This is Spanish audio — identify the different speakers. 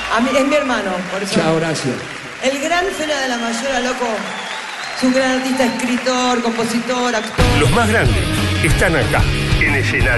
Speaker 1: A mí, es mi hermano, por eso.
Speaker 2: Chao, Horacio.
Speaker 1: El gran Fela de la Mayora, loco. Es un gran artista, escritor, compositor, actor.
Speaker 3: Los más grandes están acá, en escenario.